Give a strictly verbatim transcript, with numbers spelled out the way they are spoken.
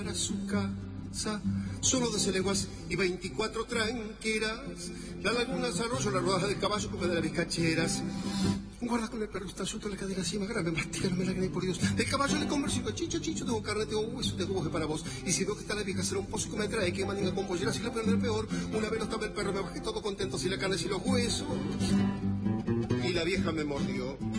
a su casa, solo doce leguas y veinticuatro tranqueras. La laguna, el arroyo, la rodaja del caballo, copa de las vizcacheras. Guarda con el perro, está suelto la cadera encima, grave, mastica, no me la gané, por Dios. Del caballo le converso y chicho, chicho, tengo carne, tengo hueso, tengo boje para vos. Y si veo que está la vieja, será un pozo que me trae, que mandinga con pollera, si la prende peor. Una vez no estaba el perro, me bajé todo contento, si la carne, si los huesos. Y la vieja me mordió.